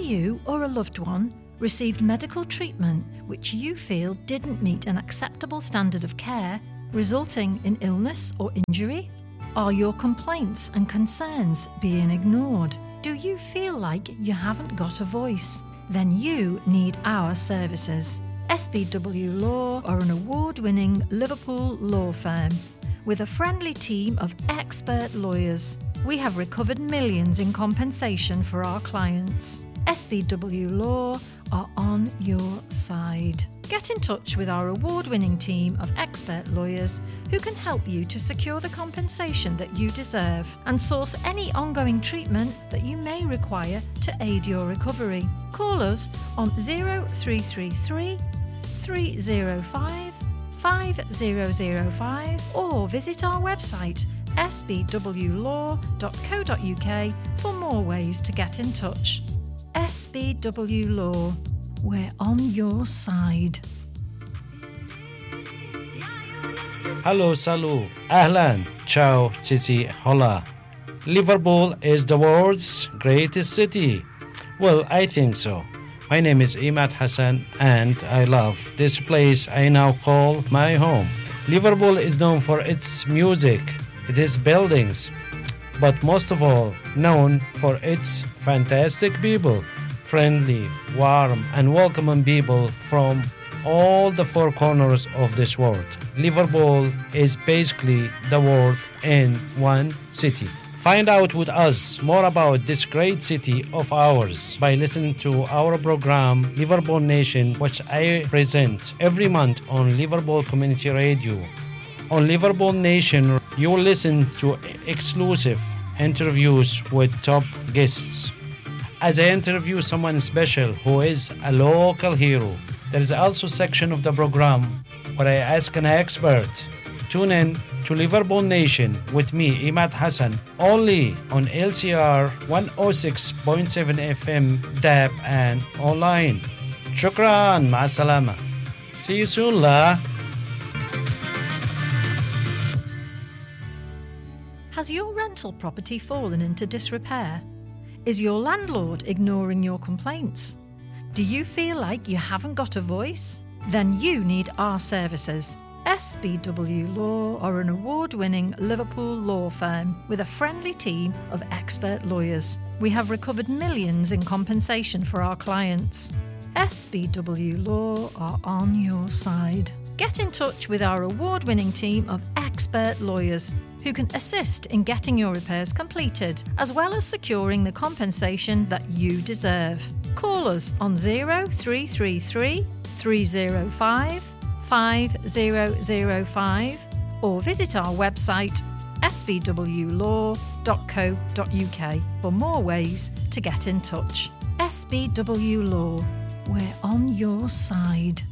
you or a loved one received medical treatment which you feel didn't meet an acceptable standard of care, resulting in illness or injury? Are your complaints and concerns being ignored? Do you feel like you haven't got a voice? Then you need our services. SBW Law are an award-winning Liverpool law firm with a friendly team of expert lawyers. We have recovered millions in compensation for our clients. SBW Law are on your side. Get in touch with our award-winning team of expert lawyers who can help you to secure the compensation that you deserve and source any ongoing treatment that you may require to aid your recovery. Call us on 0333 305 5005 or visit our website sbwlaw.co.uk for more ways to get in touch. SBW Law, we're on your side. Hello, salut, ahlan, ciao, chichi, hola. Liverpool is the world's greatest city. Well, I think so. My name is Imad Hassan and I love this place I now call my home. Liverpool is known for its music, its buildings, but most of all known for its fantastic people, friendly, warm and welcoming people from all the four corners of this world. Liverpool is basically the world in one city. Find out with us more about this great city of ours by listening to our program Liverpool Nation, which I present every month on Liverpool Community Radio. On Liverpool Nation, you will listen to exclusive interviews with top guests. As I interview someone special who is a local hero, there is also a section of the program where I ask an expert. Tune in to Liverpool Nation with me, Imad Hassan, only on LCR 106.7 FM, DAB and online. Shukran, ma'asalama. See you soon, la. Has your rental property fallen into disrepair? Is your landlord ignoring your complaints? Do you feel like you haven't got a voice? Then you need our services. SBW Law are an award-winning Liverpool law firm with a friendly team of expert lawyers. We have recovered millions in compensation for our clients. SBW Law are on your side. Get in touch with our award-winning team of expert lawyers who can assist in getting your repairs completed, as well as securing the compensation that you deserve. Call us on 0333 305 5005 or visit our website sbwlaw.co.uk for more ways to get in touch. SBW Law, we're on your side.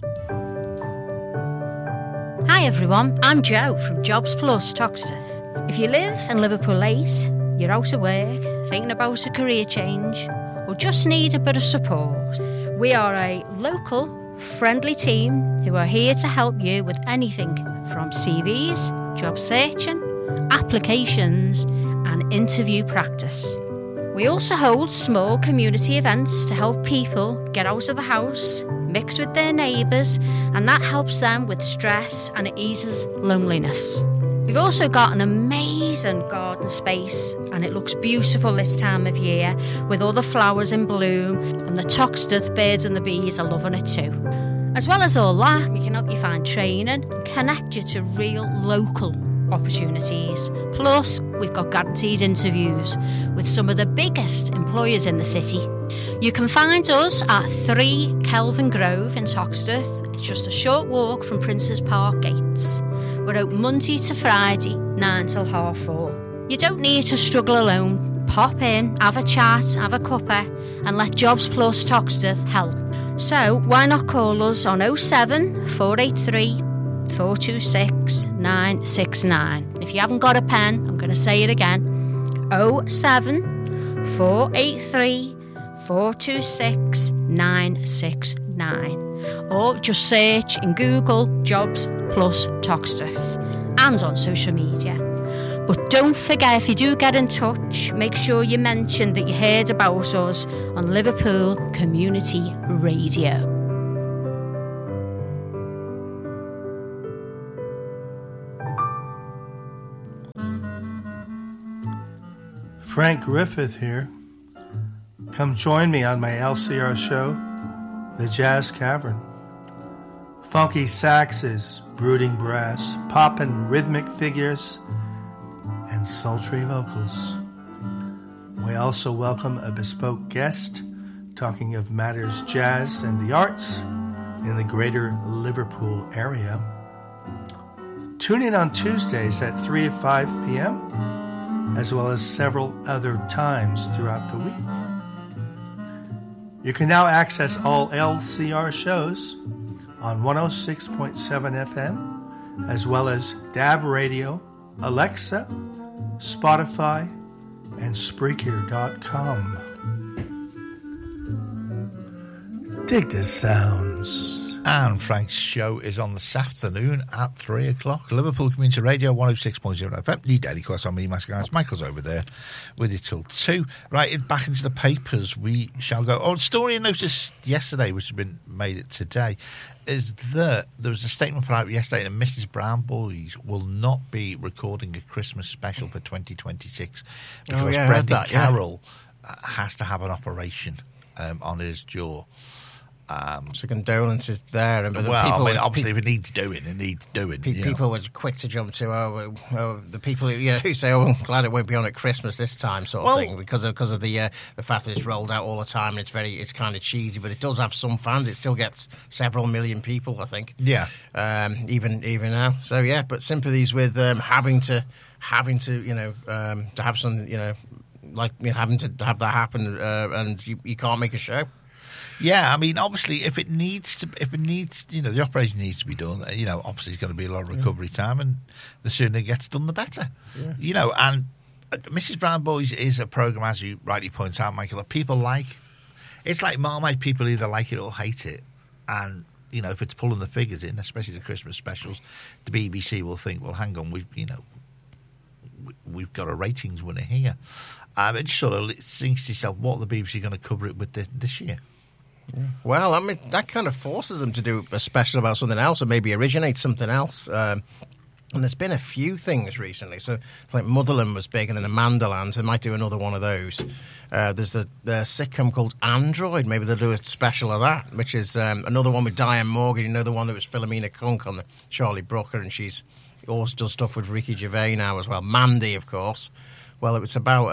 Hi everyone, I'm Jo from Jobs Plus Toxteth. If you live in Liverpool 8, you're out of work, thinking about a career change, or just need a bit of support, we are a local, friendly team who are here to help you with anything from CVs, job searching, applications and interview practice. We also hold small community events to help people get out of the house, mix with their neighbours, and that helps them with stress and it eases loneliness. We've also got an amazing garden space and it looks beautiful this time of year with all the flowers in bloom, and the Toxteth birds and the bees are loving it too. As well as all that, we can help you find training and connect you to real local opportunities. Plus, we've got guaranteed interviews with some of the biggest employers in the city. You can find us at 3 Kelvin Grove in Toxteth. It's just a short walk from Princes Park gates. We're open Monday to Friday, 9 till 4:30. You don't need to struggle alone. Pop in, have a chat, have a cuppa, and let Jobs Plus Toxteth help. So why not call us on 07 483 426 969. If you haven't got a pen, I'm going to say it again. 07 483 426 969. Or just search in Google Jobs Plus Toxteth and on social media. But don't forget, if you do get in touch, make sure you mention that you heard about us on Liverpool Community Radio. Frank Griffith here. Come join me on my LCR show, The Jazz Cavern. Funky saxes, brooding brass, poppin' rhythmic figures, and sultry vocals. We also welcome a bespoke guest talking of matters jazz and the arts in the greater Liverpool area. Tune in on Tuesdays at 3 to 5 p.m., as well as several other times throughout the week. You can now access all LCR shows on 106.7 FM, as well as DAB Radio, Alexa, Spotify, and Spreaker.com. Dig the sounds. And Frank's show is on this afternoon at 3 o'clock. Liverpool Community Radio 106.0 FM. New Daily Quest on me, guys. Michael's over there with you till 2. Right, back into the papers we shall go. Oh, a story I noticed yesterday, which has been made it today, is that there was a statement put out yesterday that Mrs. Brown Boys will not be recording a Christmas special for 2026 because Brendan Carroll has to have an operation on his jaw. So condolences there. And obviously, if it needs doing, it needs doing. People were quick to jump to the people who say, "Oh, I'm glad it won't be on at Christmas this time," sort of thing, because of the fact that it's rolled out all the time and it's kind of cheesy, but it does have some fans. It still gets several million people, I think. Yeah. Even now. So yeah, but sympathies with having to to have something having to have that happen, and you can't make a show. Yeah, I mean, obviously, if it needs, the operation needs to be done. Obviously, it's going to be a lot of recovery time, and the sooner it gets done, the better. Yeah. And Mrs. Brown Boys is a program, as you rightly point out, Michael, that people like. It's like Marmite. People either like it or hate it, and if it's pulling the figures in, especially the Christmas specials, the BBC will think, well, hang on, we've got a ratings winner here. It just sort of thinks to yourself, what are the BBC going to cover it with this year? Yeah. Well, I mean, that kind of forces them to do a special about something else or maybe originate something else. And there's been a few things recently. So, like Motherland was big, and then Amandaland. They might do another one of those. There's the sitcom called Android. Maybe they'll do a special of that, which is another one with Diane Morgan. The one that was Philomena Kunk on the Charlie Brooker, and she's also does stuff with Ricky Gervais now as well. Mandy, of course. Well, maybe it's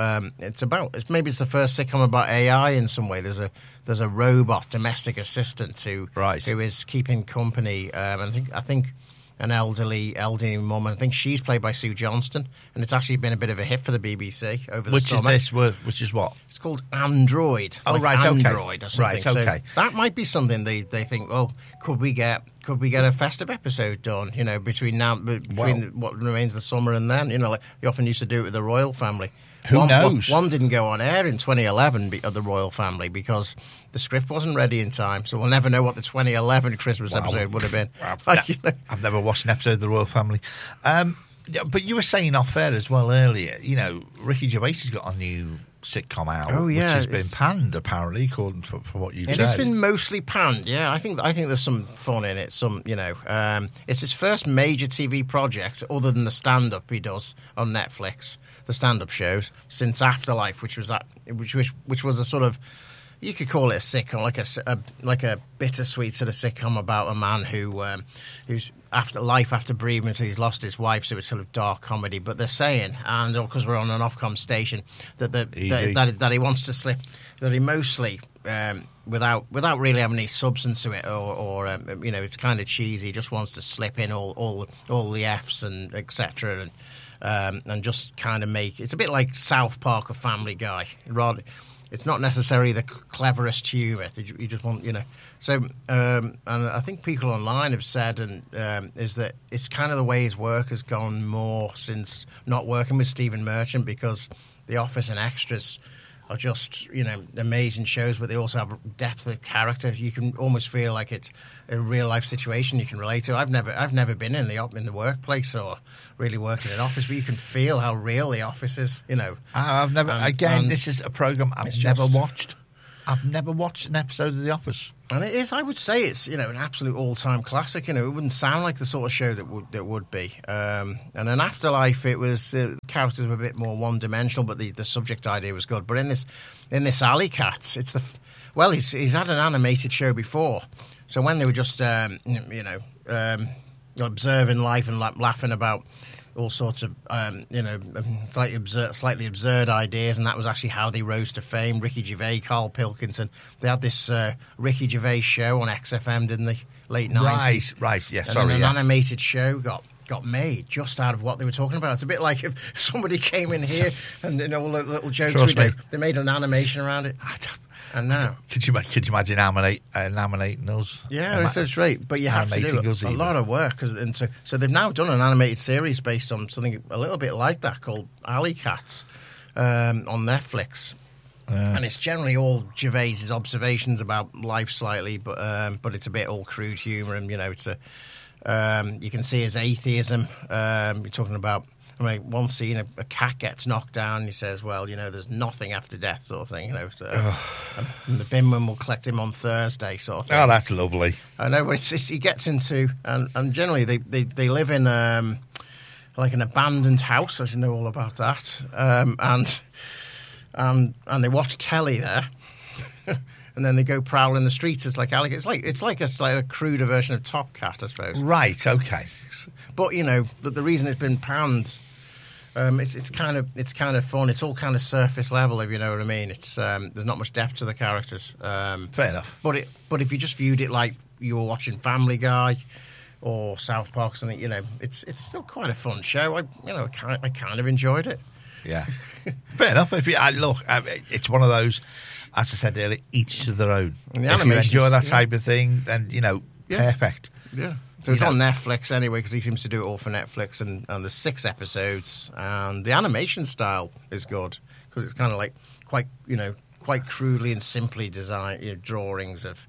the first sitcom about AI in some way. There's a robot domestic assistant who is keeping company. I think an elderly mum. I think she's played by Sue Johnston, and it's actually been a bit of a hit for the BBC over the summer. Which is what? It's called Android. Oh, right, Android okay. Or something. Right, okay. So that might be something they think. Well, could we get a festive episode done? Between what remains of the summer and then. Like they often used to do it with the royal family. Who knows? One didn't go on air in 2011 of the royal family because the script wasn't ready in time. So we'll never know what the 2011 Christmas episode would have been. I've never watched an episode of the royal family. But you were saying off air as well earlier, Ricky Gervais has got a new sitcom out, which has been panned, apparently, according to for what you said. It's been mostly panned, yeah. I think there's some fun in it. It's his first major TV project, other than the stand-up he does on Netflix, the stand-up shows, since Afterlife, which was a sort of, you could call it a sitcom, like a bittersweet sort of sitcom about a man who's after bereavement, so he's lost his wife, so it's sort of dark comedy. But they're saying, and because we're on an Ofcom station, that he wants to slip, that he mostly without really having any substance to it, or it's kind of cheesy. He just wants to slip in all the Fs and etc. And just kind of make it's a bit like South Park or Family Guy. It's not necessarily the cleverest humour. You just want, So, and I think people online have said, is that it's kind of the way his work has gone more since not working with Stephen Merchant, because The Office and Extras are just, you know, amazing shows, but they also have depth of character. You can almost feel like it's a real life situation you can relate to. I've never been in the workplace or really worked in an office, but you can feel how real the office is. You know, I've never. This is a program I've never watched. I've never watched an episode of The Office. And it is, I would say it's, you know, an absolute all-time classic. You know, it wouldn't sound like the sort of show that would be. And then Afterlife, it was, the characters were a bit more one-dimensional, but the subject idea was good. But in this Alley Cats, it's he's had an animated show before. So when they were just, observing life and laughing about all sorts of, slightly absurd ideas, and that was actually how they rose to fame. Ricky Gervais, Carl Pilkington, they had this Ricky Gervais show on XFM, didn't they? Late 90s. Right, yeah, and an animated show got made just out of what they were talking about. It's a bit like if somebody came in here and, you know, all the little jokes they made an animation around it. And now, could you imagine animating us? Yeah, it's right. But you have to do a lot of work. So they've now done an animated series based on something a little bit like that called Alley Cats on Netflix. And it's generally all Gervais's observations about life slightly, but it's a bit all crude humour. And, you know, it's you can see his atheism. You're talking about, I mean, one scene, a cat gets knocked down, and he says, well, you know, there's nothing after death, sort of thing, you know. So, and the binman will collect him on Thursday, sort of thing. Oh, that's lovely. I know, but he gets into, and generally they live in like an abandoned house, I should know all about that, and they watch telly there. And then they go prowling the streets. It's like it's like a cruder version of Top Cat, I suppose. Right. Okay. But, you know, the reason it's been panned, it's kind of fun. It's all kind of surface level, if you know what I mean. It's there's not much depth to the characters. Fair enough. But if you just viewed it like you were watching Family Guy or South Park or something, you know, it's still quite a fun show. I kind of enjoyed it. Yeah. Fair enough. It's one of those. As I said earlier, each to their own. If you enjoy that type of thing, then, you know, perfect. Yeah. So it's on Netflix anyway, because he seems to do it all for Netflix, and there's 6 episodes, and the animation style is good, because it's kind of like quite crudely and simply designed, you know, drawings of...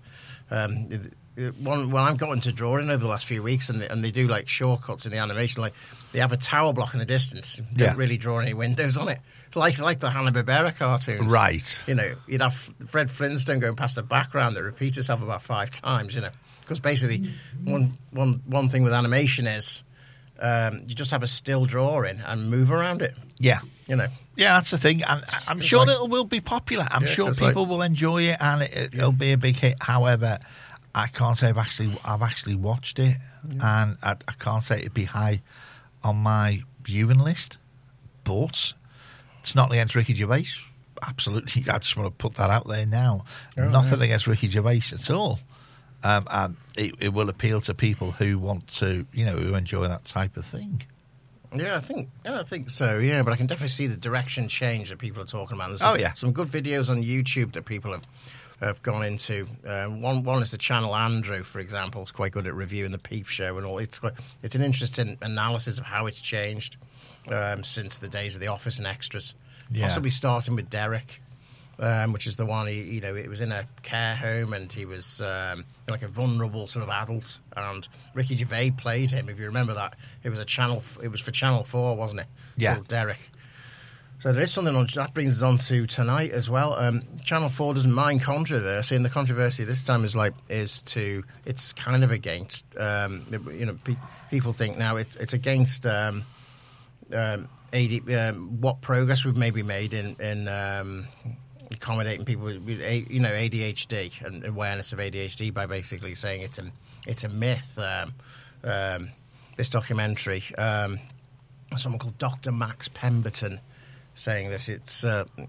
I've got into drawing over the last few weeks, and they do like shortcuts in the animation, like they have a tower block in the distance, don't really draw any windows on it. Like the Hanna-Barbera cartoons. Right. You know, you'd have Fred Flintstone going past the background that repeats itself about 5 times, you know. Because basically, one thing with animation is you just have a still drawing and move around it. Yeah. You know. Yeah, that's the thing. And I'm sure it will be popular. I'm sure people will enjoy it, and it'll be a big hit. However, I can't say I've actually watched it, and I can't say it'd be high on my viewing list. But... it's not against Ricky Gervais. Absolutely. I just want to put that out there now. Nothing against Ricky Gervais at all. And it will appeal to people who want to, you know, who enjoy that type of thing. Yeah, I think so, yeah. But I can definitely see the direction change that people are talking about. There's some good videos on YouTube that people have gone into. One is the channel Andrew, for example. It's quite good at reviewing the Peep Show and all. It's an interesting analysis of how it's changed since the days of The Office and Extras. Yeah. Possibly starting with Derek, which is the one, it was in a care home, and he was like a vulnerable sort of adult, and Ricky Gervais played him, if you remember that. It was for Channel 4, wasn't it? Yeah. Called Derek. So there is something that brings us on to tonight as well. Channel 4 doesn't mind controversy, and the controversy this time it's kind of against, people think now it's against what progress we've maybe made in accommodating people with ADHD and awareness of ADHD by basically saying it's a myth. This documentary, someone called Dr. Max Pemberton, saying that it's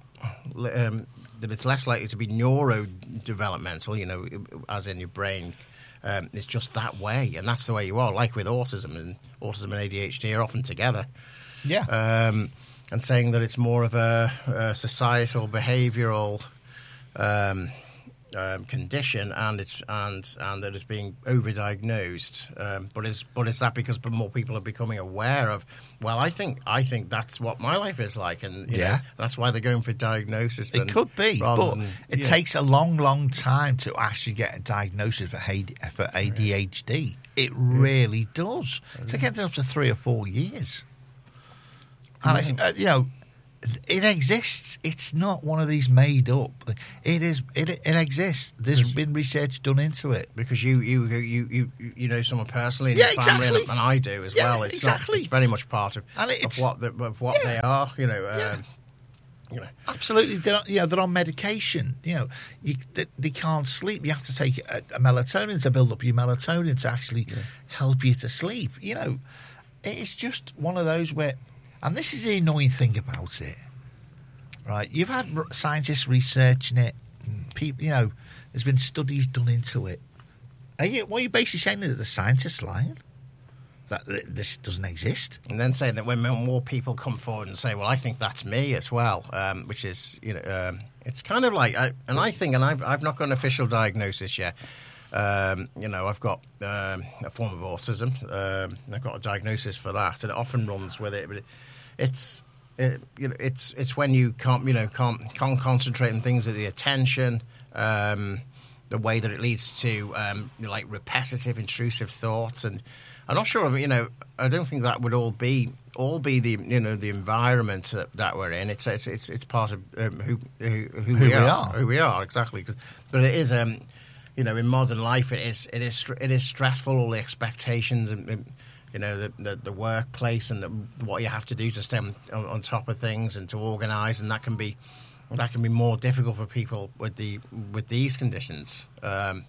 less likely to be neurodevelopmental, as in your brain. It's just that way, and that's the way you are. Like with autism and ADHD are often together. Yeah. And saying that it's more of a societal, behavioural condition, and that it's being overdiagnosed. But is that because more people are becoming aware of? Well, I think that's what my life is like, and you know, that's why they're going for diagnosis. It could be, but it takes a long time to actually get a diagnosis for ADHD. It really does. To get up to 3 or 4 years, and you know. It exists. It's not one of these made up. It is. It exists. There's been research done into it. Because you know someone personally in your family, exactly. and I do as well. It's exactly. It's very much part of what they are. You know. You know. Absolutely. They're on medication. You know, they can't sleep. You have to take a melatonin to build up your melatonin to actually help you to sleep. You know, it's just one of those where. And this is the annoying thing about it, right? You've had scientists researching it. People, you know, there's been studies done into it. What are you basically saying, that the scientists lying? That this doesn't exist? And then saying that when more people come forward and say, well, I think that's me as well, which is, you know, it's kind of like, I've not got an official diagnosis yet. You know, I've got a form of autism. I've got a diagnosis for that, and it often runs with it. But it's when you can't concentrate on things with the attention. The way that it leads to like repetitive, intrusive thoughts, and I'm not sure. You know, I don't think that would all be the the environment that we're in. It's part of who we are exactly. But it is. You know, in modern life, it is stressful. All the expectations, and you know, the workplace, and what you have to do to stay on top of things and to organise, and that can be more difficult for people with these conditions. And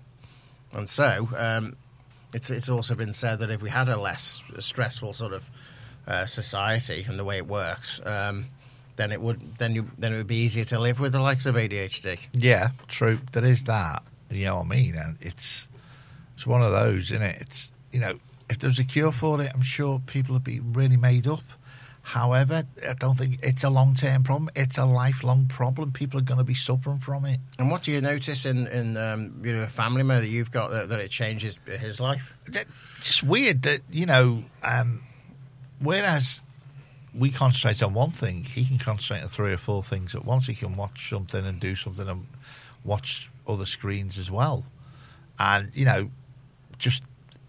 so, it's also been said that if we had a less stressful sort of society and the way it works, then it would be easier to live with the likes of ADHD. Yeah, true. There is that. You know what I mean? And it's one of those, isn't it? It's, you know, if there was a cure for it, I'm sure people would be really made up. However, I don't think it's a long-term problem. It's a lifelong problem. People are going to be suffering from it. And what do you notice in a family member that you've got that it changes his life? It's just weird that, you know, whereas we concentrate on one thing, he can concentrate on 3 or 4 things at once. He can watch something and do something and watch other screens as well. And, you know, just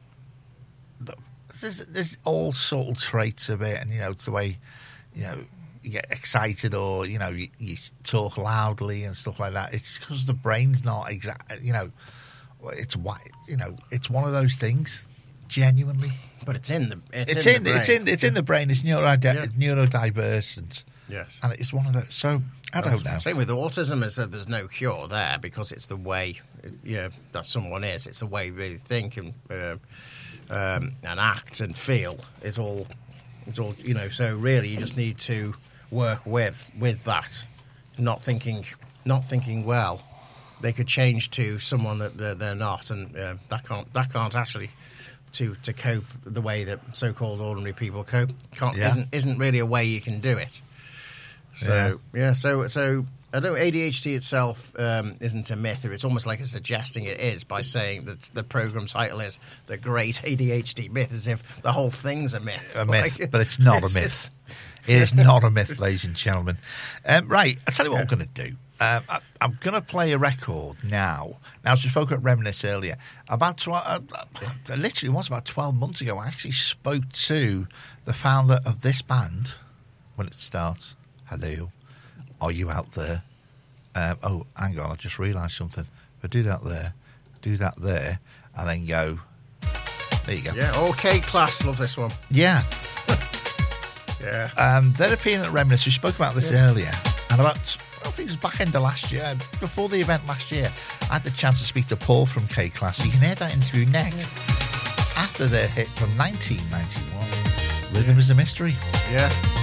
there's all subtle traits of it, and, you know, it's the way, you know, you get excited, or, you know, you talk loudly and stuff like that. It's because the brain's not exact, you know, it's it's one of those things, genuinely. But it's in the brain. It's in the brain. It's neurodiverse, and yes, and it's one of those. So I don't know. Same with autism, is that there's no cure there, because it's the way that someone is. It's the way they think and act and feel. It's all you know. So really, you just need to work with that. Not thinking well, they could change to someone that they're not, and that can't actually. To cope the way that so-called ordinary people cope isn't really a way you can do it. So so I know ADHD itself isn't a myth. It's almost like it's suggesting it is by saying that the program title is The Great ADHD Myth, as if the whole thing's a myth. But it's not a myth. It is not a myth, ladies and gentlemen. Right, I'll tell you what I'm going to do. I'm going to play a record now. Now, as we spoke at Reminisce earlier, literally, it was about 12 months ago, I actually spoke to the founder of this band when it starts. Hello, are you out there? Oh, hang on, I just realised something. If I do that there, and then go, there you go. Yeah, OK Class, love this one. Yeah. Yeah. They're appearing at Reminisce. We spoke about this earlier, and I think it was back end of last year, before the event last year, I had the chance to speak to Paul from K-Class. You can hear that interview next, after their hit from 1991, Rhythm is a Mystery. Yeah.